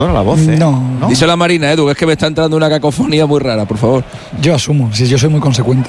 la voz, No. Díselo a Marina, Edu, que es que me está entrando una cacofonía muy rara, por favor. Yo asumo, si yo soy muy consecuente.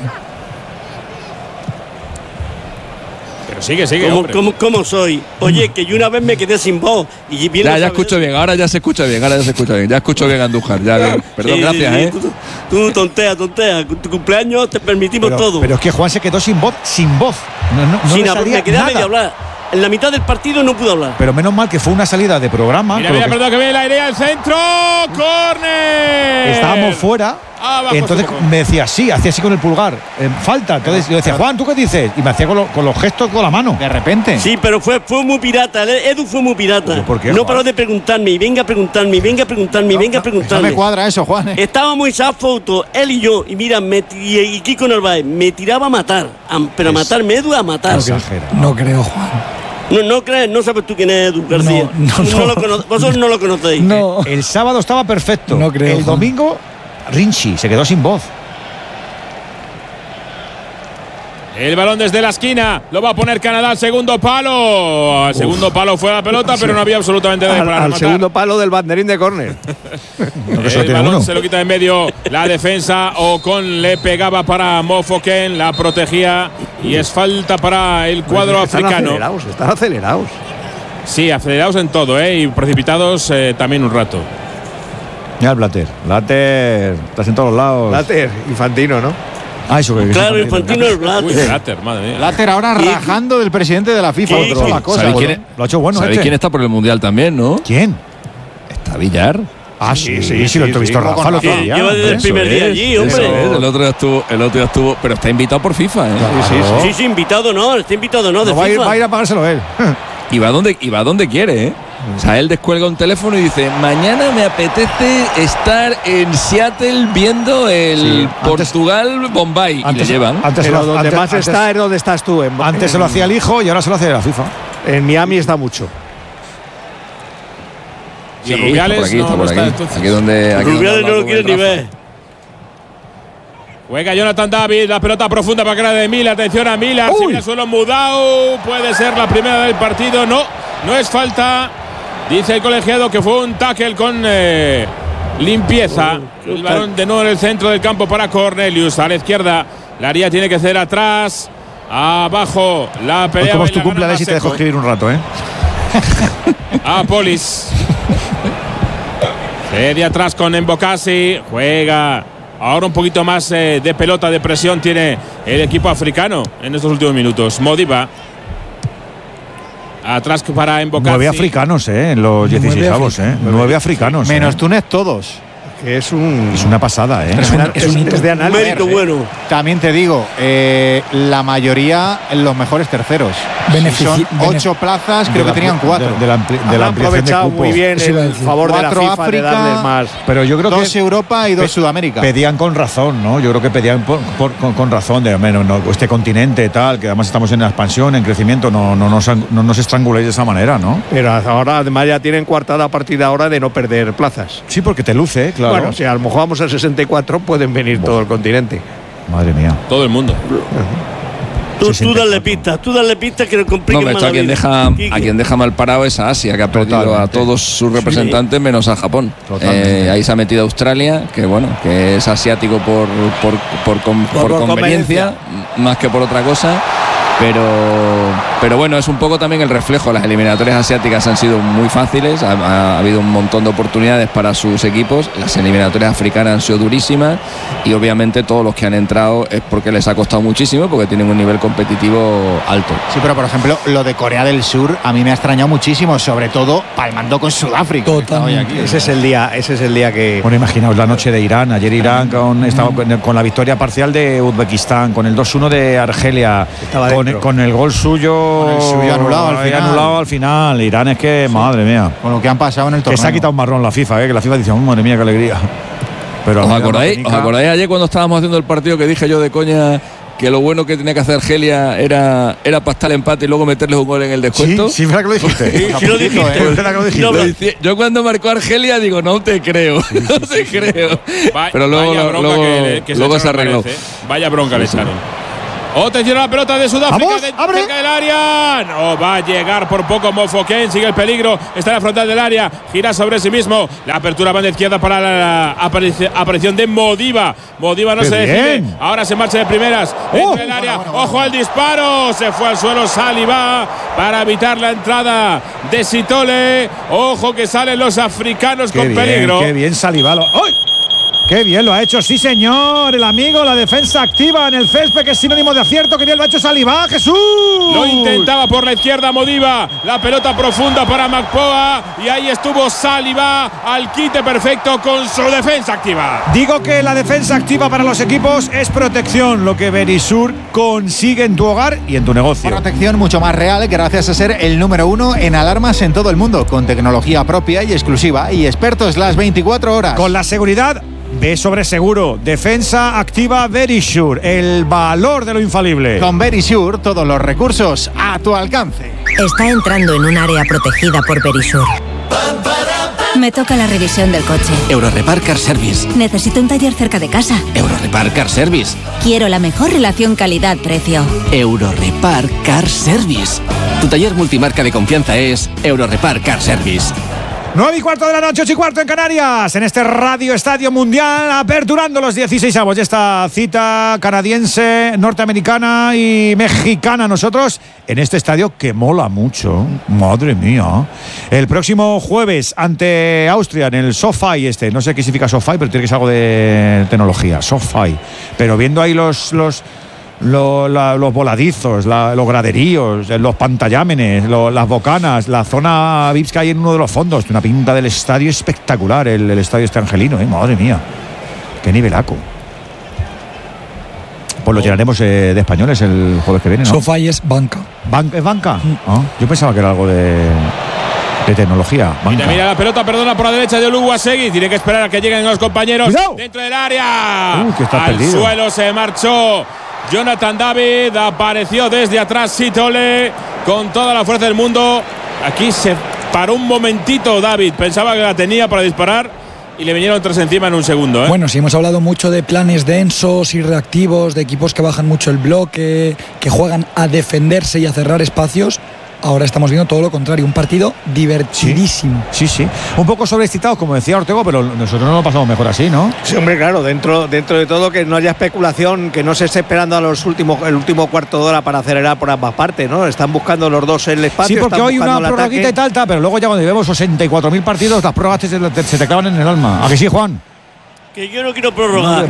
Pero sigue, ¿Cómo soy? Oye, que yo una vez me quedé sin voz. Y Ya escucho bien, ahora ya se escucha bien, Ya escucho bien a Andújar, ya bien. Perdón, gracias, Tú tontea. Tu cumpleaños te permitimos todo. Pero es que Juan se quedó sin voz. Me quedé a medio hablar. En la mitad del partido no pude hablar. Pero menos mal que fue una salida de programa. Mira, perdón, que viene la idea al centro. ¡Córner! Estábamos fuera. Entonces me decía hacía así con el pulgar. Falta. Entonces yo decía, Juan, ¿tú qué dices? Y me hacía con los gestos con la mano. De repente. Sí, pero fue muy pirata. Edu fue muy pirata. ¿Por qué, no paró de preguntarme. Y venga a preguntarme. No me cuadra eso, Juan. Estábamos en esa foto, él y yo. Y mira, y Kiko Narváez me tiraba a matar. Pero a matarme, Edu, a matar. No creo, Juan. No crees, no sabes tú quién es Edu García. Vosotros no lo conocéis. No. El sábado estaba perfecto. No creo. El domingo, Rinchi se quedó sin voz. El balón desde la esquina, lo va a poner Canadá al segundo palo. Al segundo palo fue la pelota, pero no había absolutamente nada para rematar. Al segundo palo del banderín de córner. El balón se lo quita en medio la defensa. Ocon le pegaba para Mofoken, la protegía y es falta para el cuadro africano. Están acelerados. Sí, acelerados en todo, y precipitados también un rato. Ya el Blatter, estás en todos los lados. Blatter, Infantino, ¿no? Eso que claro, Infantino es Blatter. Uy, Blatter, madre mía. Blatter ahora rajando del presidente de la FIFA. Lo ha hecho bueno. ¿Sabéis quién está por el Mundial también, no? ¿Quién? Está Villar. Sí, lo he visto Rafa el otro día. Lleva desde el primer día allí, hombre. El otro día estuvo, pero está invitado por FIFA, Sí, invitado no, está invitado no, de FIFA. Va a ir a pagárselo él. Y va donde quiere, O sea, él descuelga un teléfono y dice, mañana me apetece estar en Seattle viendo el Portugal-Bombay. Y le llevan. Pero donde más está es donde estás tú. Antes se lo hacía el hijo y ahora se lo hace la FIFA. En Miami está mucho. Y Rubiales está por aquí. Aquí donde Rubiales no lo quiere ni ver. Juega Jonathan David, la pelota profunda para cara de Miller. Atención a Miller, si viene suelo Mudau. Puede ser la primera del partido. No es falta. Dice el colegiado que fue un tackle con limpieza. El balón de nuevo en el centro del campo para Cornelius. A la izquierda, la área tiene que ser atrás. Abajo, la pelea. ¿Cómo es tu cumpleaños y te dejo escribir un rato, A Polis. De atrás con Embocasi. Juega. Ahora un poquito más de pelota, de presión tiene el equipo africano en estos últimos minutos. Modiba. Atrás para Embocasi. 9 africanos, en los 16avos, 9 africanos. Menos Túnez todos. Que es una pasada, Es de análisis. Mérito bueno. También te digo, la mayoría en los mejores terceros. Son 8 plazas, creo que tenían 4. De la ampliación aprovechado de cupo. muy bien el favor de la FIFA África, de darles más. Pero yo creo 2 Europa y 2 Sudamérica. Pedían con razón, ¿no? Yo creo que pedían con razón de menos este continente tal, que además estamos en la expansión, en crecimiento, no nos estranguléis de esa manera, ¿no? Pero ahora además ya tienen coartada partida ahora de no perder plazas. Sí, porque te luce, claro. Bueno, si a lo mejor vamos al 64 pueden venir todo el continente. Madre mía. Todo el mundo. Tú dale pistas que nos compliquen más a quien deja mal parado es a Asia, que ha perdido a todos sus representantes menos a Japón. Ahí se ha metido Australia, que es asiático por conveniencia, más que por otra cosa. Pero bueno, es un poco también el reflejo. Las eliminatorias asiáticas han sido muy fáciles, ha habido un montón de oportunidades para sus equipos. Las eliminatorias africanas han sido durísimas y obviamente todos los que han entrado es porque les ha costado muchísimo, porque tienen un nivel competitivo alto. Sí, pero por ejemplo, lo de Corea del Sur a mí me ha extrañado muchísimo, sobre todo palmando con Sudáfrica. Totalmente. Ese es el día que… Bueno, imaginaos la noche de Irán. Ayer Irán estaba con la victoria parcial de Uzbekistán, con el 2-1 de Argelia, con el gol suyo anulado al final. Irán es que, madre mía. Con lo que han pasado en el torneo. Que se ha quitado un marrón la FIFA, que la FIFA dice, madre mía, qué alegría. Pero ¿Os acordáis ayer cuando estábamos haciendo el partido que dije yo de coña que lo bueno que tenía que hacer Argelia era pastar el empate y luego meterles un gol en el descuento? Sí, ¿verdad que lo dijiste? Sí, lo dijiste. Yo cuando marcó Argelia digo, no te creo, no te creo. Pero luego se arregló. Vaya bronca le echaron. Atención a la pelota de Sudáfrica. Vamos, cerca del área. No va a llegar por poco Mofoken. Sigue el peligro. Está en la frontal del área. Gira sobre sí mismo. La apertura banda izquierda para la aparición de Modiba. Modiba no se decide. Ahora se marcha de primeras. Entra el área. Ojo al disparo. Se fue al suelo Saliba para evitar la entrada de Sitole. Ojo que salen los africanos con peligro. Qué bien Saliba. ¡Ay! ¡Qué bien lo ha hecho! ¡Sí, señor! El amigo, la defensa activa en el césped, que es sinónimo de acierto. ¡Qué bien lo ha hecho Saliba! ¡Jesús! Lo intentaba por la izquierda Modiba. La pelota profunda para Makpoa. Y ahí estuvo Saliba al quite perfecto con su defensa activa. Digo que la defensa activa para los equipos es protección. Lo que Verisur consigue en tu hogar y en tu negocio. Protección mucho más real gracias a ser el número 1 en alarmas en todo el mundo. Con tecnología propia y exclusiva. Y expertos las 24 horas. Con la seguridad Ve sobre seguro. Defensa activa Verisure. El valor de lo infalible. Con Verisure, todos los recursos a tu alcance. Está entrando en un área protegida por Verisure. Me toca la revisión del coche. Eurorepar Car Service. Necesito un taller cerca de casa. Eurorepar Car Service. Quiero la mejor relación calidad-precio. Eurorepar Car Service. Tu taller multimarca de confianza es Eurorepar Car Service. 9:15 de la noche, 8:15 en Canarias, en este Radio Estadio Mundial, aperturando los 16avos de esta cita canadiense, norteamericana y mexicana. Nosotros en este estadio que mola mucho, madre mía. El próximo jueves ante Austria en el SoFi no sé qué significa SoFi, pero tiene que ser algo de tecnología, SoFi. Pero viendo ahí los voladizos, los graderíos, los pantallámenes, las bocanas, la zona VIPs que hay en uno de los fondos. Una pinta del estadio espectacular, el estadio angelino, madre mía, qué nivelaco. Pues lo llenaremos de españoles el jueves que viene, ¿no? SoFi es banca. ¿Es banca? Yo pensaba que era algo de tecnología. Mira la pelota, perdona, por la derecha de Oluwasegi. Tiene que esperar a que lleguen los compañeros. ¡Cuidado! Dentro del área. Que está al perdido. Suelo se marchó Jonathan David, apareció desde atrás Sitole con toda la fuerza del mundo. Aquí se paró un momentito David, pensaba que la tenía para disparar y le vinieron tres encima en un segundo. Bueno, sí, hemos hablado mucho de planes densos y reactivos, de equipos que bajan mucho el bloque, que juegan a defenderse y a cerrar espacios. Ahora estamos viendo todo lo contrario, un partido divertidísimo. Sí. Un poco sobreexcitados, como decía Ortego, pero nosotros no lo pasamos mejor así, ¿no? Sí, hombre, claro, dentro de todo, que no haya especulación, que no se esté esperando el último cuarto de hora para acelerar por ambas partes, ¿no? Están buscando los dos el espacio. Sí, porque hoy una prorroguita y tal, pero luego ya cuando llevemos 64.000 partidos, las prórrogas se te clavan en el alma. ¿A que sí, Juan? Que yo no quiero prorrogar.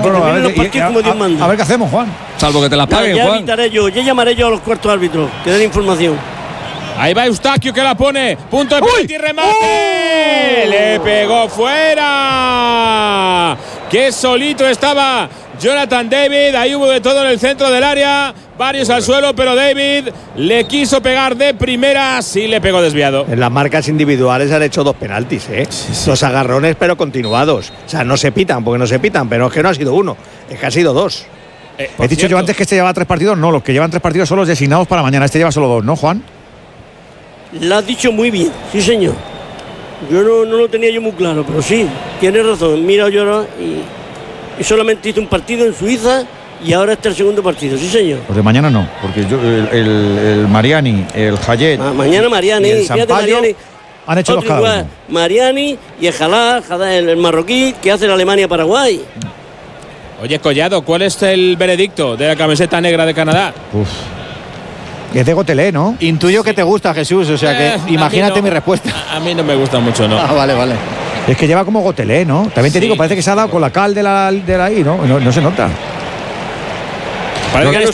A ver qué hacemos, Juan. Salvo que te las paguen, Juan. Ya llamaré yo a los cuartos árbitros, que den información. Ahí va Eustaquio que la pone. Punto de penalti y remate. Le pegó fuera. Qué solito estaba Jonathan David. Ahí hubo de todo en el centro del área. Varios al suelo, pero David le quiso pegar de primera. Sí le pegó desviado. En las marcas individuales han hecho 2 penaltis, Sí. 2 agarrones, pero continuados. O sea, no se pitan, porque no se pitan, pero es que no ha sido 1, es que ha sido 2. He dicho yo antes que este llevaba 3 partidos. No, los que llevan 3 partidos son los designados para mañana. Este lleva solo 2, ¿no, Juan? Lo has dicho muy bien, sí señor. Yo no lo tenía yo muy claro, pero sí, tienes razón. Mira, yo y solamente hice un partido en Suiza y ahora está el segundo partido, sí señor. Pues de mañana no, porque yo, el Mariani, el Hayet. Mañana Mariani, y el Sampaio han hecho los cada uno. Mariani y el Jalá, el marroquí, que hace la Alemania-Paraguay. Oye, Collado, ¿cuál es el veredicto de la camiseta negra de Canadá? Es de Gotelé, ¿no? Intuyo que te gusta, Jesús, o sea que imagínate mi respuesta. A mí no me gusta mucho, ¿no? Vale. Es que lleva como Gotelé, ¿no? También te digo, parece que se ha dado con la cal de la ahí, ¿no? No se nota. Parece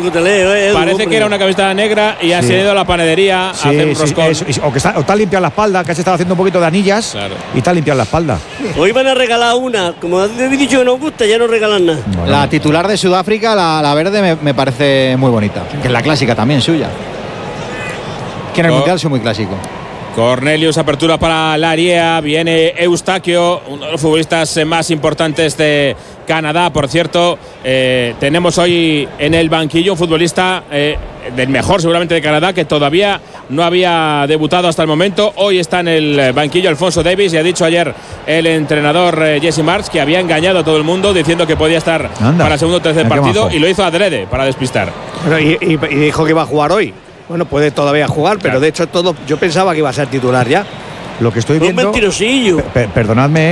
que era una camiseta negra y ha ido a la panadería a hacer un roscón. O está limpiando la espalda, que se estaba haciendo un poquito de anillas, claro. Y está limpiando la espalda. Hoy van a regalar una. Como habéis dicho que nos gusta, ya no regalan nada. Bueno. La titular de Sudáfrica, la verde, me parece muy bonita. Que es la clásica también suya. Que en el Mundial soy muy clásico. Cornelius, apertura para Laria, viene Eustaquio, uno de los futbolistas más importantes de Canadá, por cierto. Tenemos hoy en el banquillo un futbolista del mejor seguramente de Canadá, que todavía no había debutado hasta el momento. Hoy está en el banquillo Alfonso Davis, y ha dicho ayer el entrenador Jesse Marks que había engañado a todo el mundo diciendo que podía estar para el segundo o tercer partido, y lo hizo adrede para despistar. Bueno, y dijo que iba a jugar hoy. Bueno, puede todavía jugar, pero de hecho yo pensaba que iba a ser titular ya. Lo que estoy viendo. Un mentirosillo. Perdonadme,